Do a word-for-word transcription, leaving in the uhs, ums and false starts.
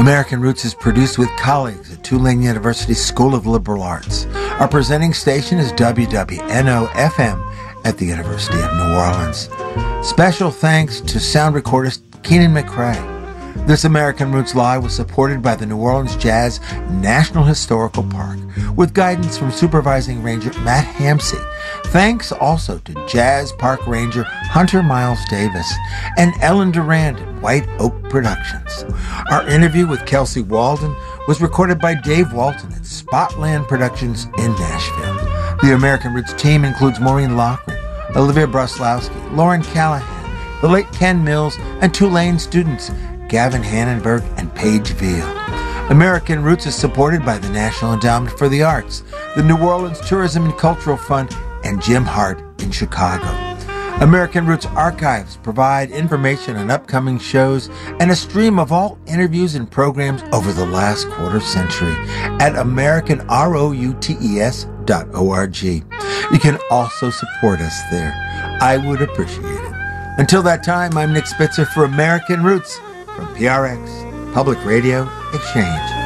American Roots is produced with colleagues at Tulane University School of Liberal Arts. Our presenting station is W W N O F M at the University of New Orleans. Special thanks to sound recordist Keenan McCrae. This American Roots Live was supported by the New Orleans Jazz National Historical Park with guidance from Supervising Ranger Matt Hampsey. Thanks also to Jazz Park Ranger Hunter Miles Davis and Ellen Durand at White Oak Productions. Our interview with Kelsey Walden was recorded by Dave Walton at Spotland Productions in Nashville. The American Roots team includes Maureen Loughran, Olivia Bruslowski, Lauren Callahan, the late Ken Mills, and Tulane students Gavin Hannenberg and Paige Veal. American Roots is supported by the National Endowment for the Arts, the New Orleans Tourism and Cultural Fund, and Jim Hart in Chicago. American Roots archives provide information on upcoming shows and a stream of all interviews and programs over the last quarter century at american roots dot org. You can also support us there. I would appreciate it. Until that time, I'm Nick Spitzer for American Roots from P R X, Public Radio Exchange.